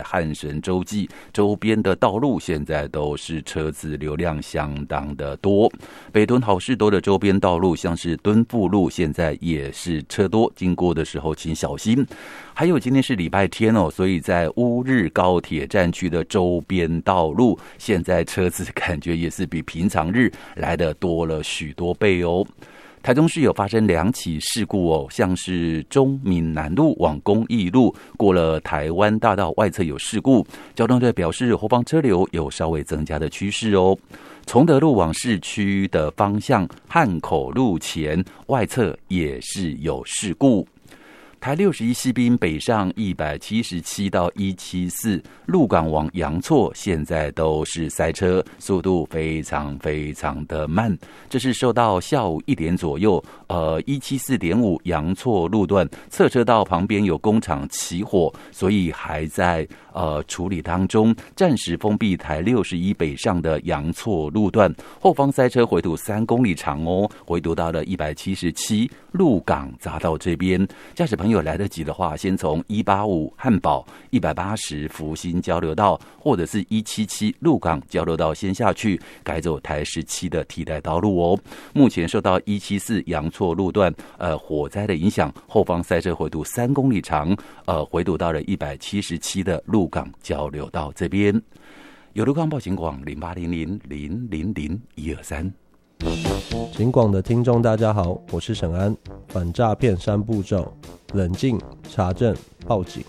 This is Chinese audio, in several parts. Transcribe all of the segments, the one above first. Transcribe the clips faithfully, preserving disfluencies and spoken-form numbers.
汉神洲际周边的道路现在都是车子流量相当的多。北屯好事多的周边道路，像是敦富路，现在也是车多，经过的时候请小心。还有今天是礼拜天哦，所以在乌日高铁站区的周边道路，现在车子感觉也是比平常日来的多了许多倍哦。台中市有发生两起事故哦，像是中闽南路往公益路过了台湾大道外侧有事故，交通队表示后方车流有稍微增加的趋势哦。崇德路往市区的方向汉口路前外侧也是有事故。台六十一西滨北上一百七十七到一百七十四，鹿港往阳错现在都是塞车，速度非常非常的慢。这是受到下午一点左右，呃一百七十四点五阳错路段侧车道旁边有工厂起火，所以还在呃处理当中，暂时封闭台六十一北上的阳错路段，后方塞车回堵三公里长哦，回堵到了一百七十七鹿港匝道这边，驾驶朋友有来得及的话，先从一八五汉宝、一百八十福兴交流道，或者是一七七鹿港交流道先下去，改走台十七的替代道路哦。目前受到一七四阳错路段呃火灾的影响，后方塞车回堵三公里长，呃回堵到了一百七十七的鹿港交流道这边。有路况报警广零八零零零零零一二三。 警广的听众大家好，我是沈安。反诈骗三步骤：冷静、查证、报警。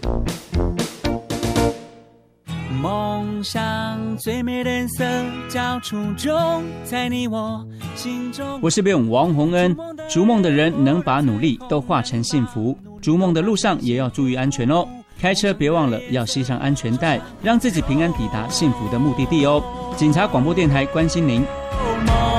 梦想最美颜色叫初衷，在你我心中。 我是编王洪恩。逐梦的人能把努力都化成幸福，逐梦的路上也要注意安全哦。开车别忘了要系上安全带，让自己平安抵达幸福的目的地哦。警察广播电台关心您。